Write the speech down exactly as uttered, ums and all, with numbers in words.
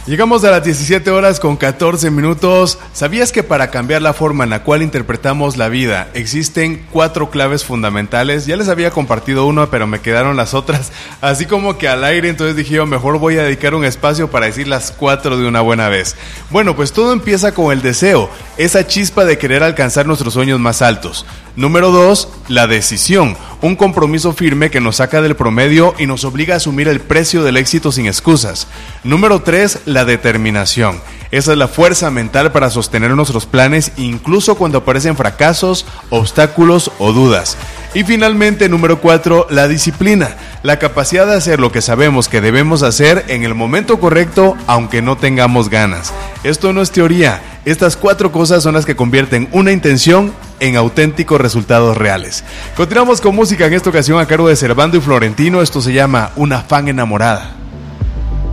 Llegamos a las diecisiete horas con catorce minutos. ¿Sabías que para cambiar la forma en la cual interpretamos la vida existen cuatro claves fundamentales? Ya les había compartido uno, pero me quedaron las otras así como que al aire, entonces dije yo, mejor voy a dedicar un espacio para decir las cuatro de una buena vez. Bueno, pues todo empieza con el deseo, esa chispa de querer alcanzar nuestros sueños más altos. Número dos, la decisión, un compromiso firme que nos saca del promedio y nos obliga a asumir el precio del éxito sin excusas. Número tres, la determinación. Esa es la fuerza mental para sostener nuestros planes incluso cuando aparecen fracasos, obstáculos o dudas. Y finalmente, número cuatro, la disciplina, la capacidad de hacer lo que sabemos que debemos hacer en el momento correcto aunque no tengamos ganas. Esto no es teoría, estas cuatro cosas son las que convierten una intención en auténticos resultados reales. Continuamos con música en esta ocasión a cargo de Servando y Florentino, esto se llama Una fan enamorada.